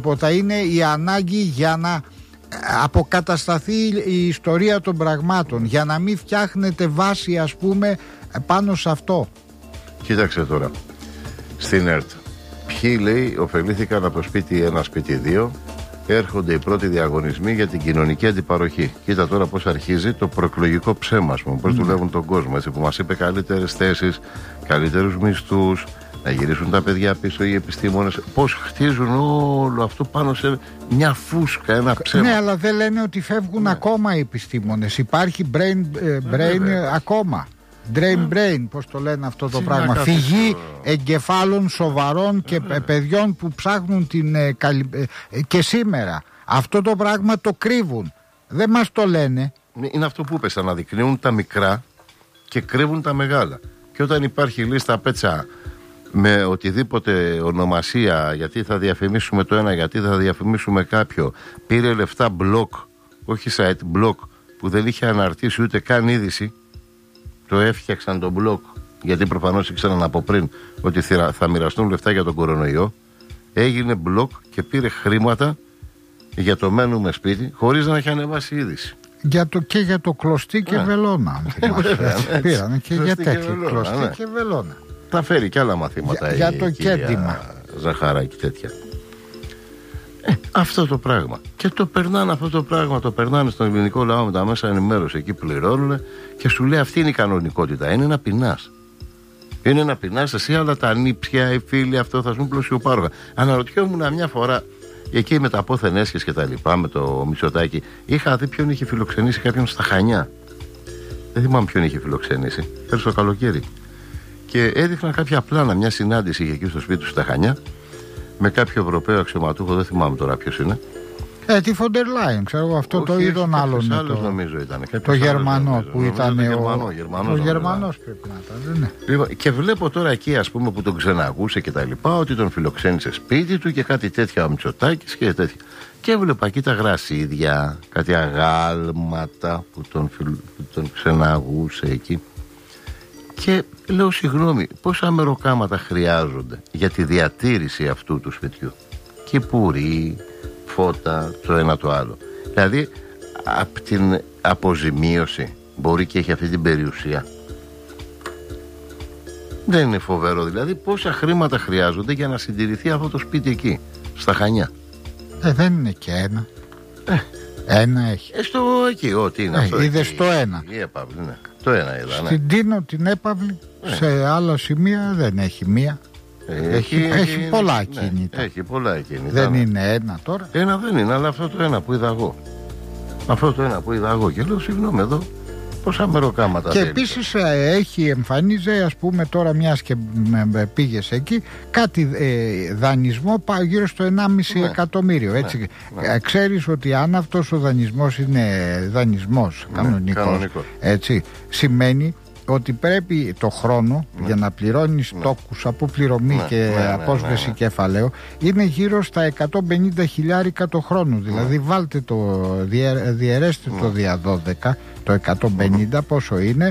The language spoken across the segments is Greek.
τίποτα. Είναι η ανάγκη για να αποκατασταθεί η ιστορία των πραγμάτων, για να μην φτιάχνετε βάση, ας πούμε, πάνω σε αυτό. Κοίταξε τώρα, στην ΕΡΤ ποιοι, λέει, ωφελήθηκαν από το σπίτι 1, σπίτι 2. Έρχονται οι πρώτοι διαγωνισμοί για την κοινωνική αντιπαροχή. Κοίτα τώρα πώς αρχίζει το προεκλογικό ψέμα, ας πούμε, πώς δουλεύουν τον κόσμο, έτσι, που μας είπε καλύτερες θέσεις, καλύτερους μισθούς, να γυρίσουν τα παιδιά πίσω οι επιστήμονες. Πώς χτίζουν όλο αυτό πάνω σε μια φούσκα, ένα ψέμα. Ναι, αλλά δεν λένε ότι φεύγουν ακόμα οι επιστήμονες. Υπάρχει brain ακόμα. Brain, πώς το λένε αυτό το πράγμα. Φυγή εγκεφάλων σοβαρών και παιδιών που ψάχνουν και σήμερα. Αυτό το πράγμα το κρύβουν. Δεν μας το λένε. Είναι αυτό που είπες, αναδεικνύουν τα μικρά και κρύβουν τα μεγάλα. Και όταν υπάρχει λίστα πέτσα με οτιδήποτε ονομασία, γιατί θα διαφημίσουμε το ένα, γιατί θα διαφημίσουμε κάποιο, πήρε λεφτά μπλοκ, όχι site, μπλοκ, που δεν είχε αναρτήσει ούτε καν είδηση, το έφτιαξαν το μπλοκ, γιατί προφανώς ήξεραν από πριν ότι θα μοιραστούν λεφτά για τον κορονοϊό. Έγινε μπλοκ και πήρε χρήματα για το μένουμε σπίτι, χωρίς να έχει ανεβάσει είδηση. Και για το κλωστή και βελόνα. Πήραν και για τέτοιο κλωστή και βελόνα. Θα φέρει και άλλα μαθήματα για το κέντημα. Ζαχαράκι τέτοια. Αυτό το πράγμα. Και το περνάνε αυτό το πράγμα, το περνάνε στον ελληνικό λαό με τα μέσα ενημέρωση. Εκεί πληρώνουν και σου λέει αυτή είναι η κανονικότητα. Είναι να πεινάς. Είναι να πεινάς εσύ, αλλά τα νύψια, οι φίλοι, αυτό θα σου πλουσιοπάροχα. Αναρωτιόμουν μια φορά εκεί με τα πόθεν έσχες και τα λοιπά, με το Μητσοτάκη, είχα δει ποιον είχε φιλοξενήσει κάποιον στα Χανιά. Δεν θυμάμαι ποιον είχε φιλοξενήσει. Πέρσι το καλοκαίρι. Και έδειχνα κάποια πλάνα, μια συνάντηση είχε εκεί στο σπίτι του στα Χανιά με κάποιο Ευρωπαίο αξιωματούχο, δεν θυμάμαι τώρα ποιος είναι. Τη Φοντερ Λάιεν, ξέρω εγώ, αυτό. Όχι, το είδον άλλον. Νομίζω ήταν. Το Γερμανό που ήταν. Ο Γερμανός πρέπει να ήταν. Λοιπόν, και βλέπω τώρα εκεί, ας πούμε, που τον ξεναγούσε και τα λοιπά, ότι τον φιλοξένησε σπίτι του και κάτι τέτοια ο Μητσοτάκης και τέτοια. Και έβλεπα εκεί τα γρασίδια, κάτι αγάλματα που τον ξεναγούσε εκεί. Και λέω συγγνώμη, πόσα μεροκάματα χρειάζονται για τη διατήρηση αυτού του σπιτιού? Κυπουρί, φώτα, το ένα το άλλο. Δηλαδή από την αποζημίωση μπορεί και έχει αυτή την περιουσία. Δεν είναι φοβερό δηλαδή πόσα χρήματα χρειάζονται για να συντηρηθεί αυτό το σπίτι εκεί στα Χανιά? Δεν είναι και ένα. Ένα έχει. Εκεί, ό,τι είναι αυτό. Είδες το ένα. Η έπαυλη, ναι. Το ένα είδα, ναι. Στην Τίνο την έπαυλη, σε άλλα σημεία δεν έχει μία. Έχει πολλά ακίνητα. Έχει πολλά ακίνητα. Δεν είναι ένα τώρα. Ένα δεν είναι, αλλά αυτό το ένα που είδα εγώ. Αυτό το ένα που είδα εγώ. Και λέω συγγνώμη εδώ, πόσα μεροκάματα. Και επίσης εμφανίζει, ας πούμε τώρα, μιας και πήγες εκεί, κάτι δανεισμό γύρω στο 1,5 εκατομμύριο. Έτσι. Ξέρεις ότι αν αυτός ο δανεισμός είναι δανεισμός κανονικός, έτσι, σημαίνει ότι πρέπει το χρόνο για να πληρώνεις τόκους από πληρωμή και απόσβεση κεφαλαίου είναι γύρω στα 150 χιλιάρικα το χρόνο. Δηλαδή βάλτε διαιρέστε το δια 12, το 150 πόσο είναι?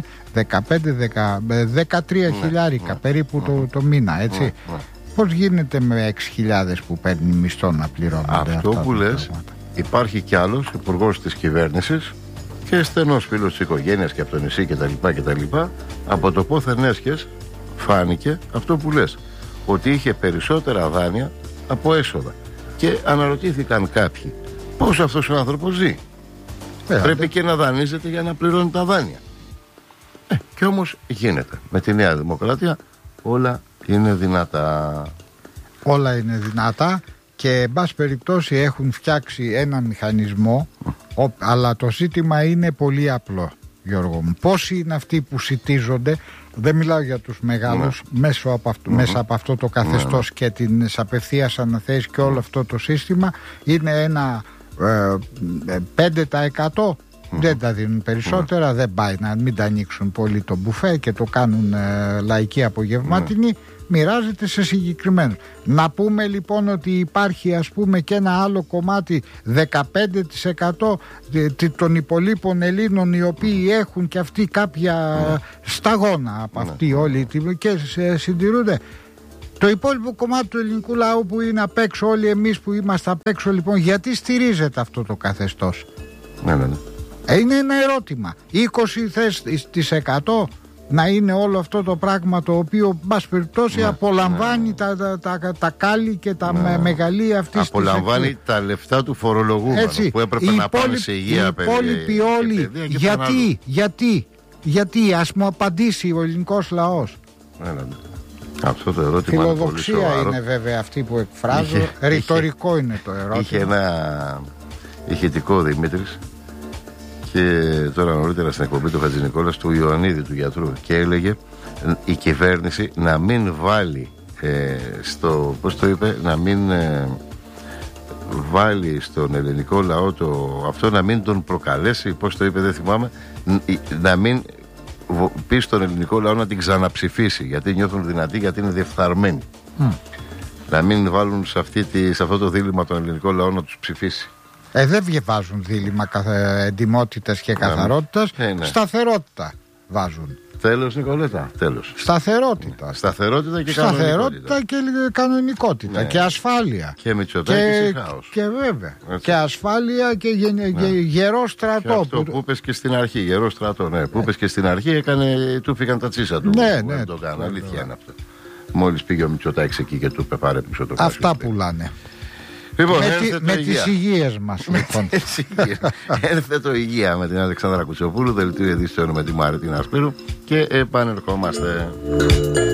13 χιλιάρικα περίπου το μήνα, έτσι. Πώς γίνεται με 6.000 που παίρνει μισθό να πληρώνονται? Αυτό που λες, υπάρχει κι άλλος υπουργός της κυβέρνησης και στενός φίλος της οικογένειας και από το νησί κτλ. Από το πόθεν έσχες φάνηκε αυτό που λες, ότι είχε περισσότερα δάνεια από έσοδα. Και αναρωτήθηκαν κάποιοι πώς αυτός ο άνθρωπος ζει. Πρέπει και να δανείζεται για να πληρώνει τα δάνεια. Και όμως γίνεται. Με τη Νέα Δημοκρατία όλα είναι δυνατά. Όλα είναι δυνατά. Και εν πάση περιπτώσει έχουν φτιάξει ένα μηχανισμό, αλλά το ζήτημα είναι πολύ απλό, Γιώργο μου. Πόσοι είναι αυτοί που σιτίζονται? Δεν μιλάω για τους μεγάλους, μέσα από αυτό το καθεστώς και τις απευθείας αναθέσεις και όλο αυτό το σύστημα. Είναι ένα 5%. Δεν τα δίνουν περισσότερα, δεν πάει να μην τα ανοίξουν πολύ το μπουφέ και το κάνουν λαϊκή απογευματινή. Μοιράζεται σε συγκεκριμένους. Να πούμε λοιπόν ότι υπάρχει, ας πούμε, και ένα άλλο κομμάτι 15% των υπολείπων Ελλήνων, οι οποίοι έχουν και αυτοί κάποια σταγόνα από αυτοί όλοι και συντηρούνται. Το υπόλοιπο κομμάτι του ελληνικού λαού που είναι απ' έξω, όλοι εμείς που είμαστε απ' έξω, λοιπόν, γιατί στηρίζεται αυτό το καθεστώς? Ναι. Είναι ένα ερώτημα. 20% να είναι όλο αυτό το πράγμα το οποίο, μπας περιπτώσει, απολαμβάνει τα κάλλη και τα μεγαλεία αυτής της εξουσίας. Απολαμβάνει τα λεφτά του φορολογούμενου που έπρεπε να πάνε σε υγεία, οι υπόλοιποι όλοι. Γιατί, ας μου απαντήσει ο ελληνικός λαός. Αυτό το ερώτημα φιλοδοξία είναι πολύ είναι βέβαια αυτή που εκφράζω. Ρητορικό είναι το ερώτημα. Είχε ένα ηχητικό Δημήτρης, και τώρα νωρίτερα στην εκπομπή του Χατζηνικόλας, του Ιωαννίδη, του γιατρού, και έλεγε η κυβέρνηση να μην βάλει πώς το είπε, να μην βάλει στον ελληνικό λαό αυτό, να μην τον προκαλέσει, πώς το είπε, δεν θυμάμαι, να μην πει στον ελληνικό λαό να την ξαναψηφίσει, γιατί νιώθουν δυνατοί, γιατί είναι διεφθαρμένοι. Να μην βάλουν σε αυτό το δίλημμα τον ελληνικό λαό να τους ψηφίσει. Δεν βάζουν δίλημμα εντιμότητας και καθαρότητας. Σταθερότητα βάζουν. Τέλος, Νικολέτα, τέλος. Σταθερότητα και κανονικότητα. Και ασφάλεια. Και Μητσοτάκης ή χάος. Και βέβαια. Έτσι. Και ασφάλεια και γερό στρατό. Και αυτό που είπες και στην αρχή, γερό στρατό. Ναι, που είπες και στην αρχή, του φύγαν τα τσίσα του. Ναι. Το κάνω. Αλήθεια είναι αυτό. Μόλις πήγε ο Μητσοτάκης εκεί και του είπε πάρε πίσω το κάσιο. Αυτά πουλάνε. Λοιπόν, με τις υγείες μας. Έρθε το υγεία με την Αλεξάνδρα Κουτσοπούλου, δελτίο ειδήσεων με τη Μαρίτινα Σπύρου, και επανερχόμαστε.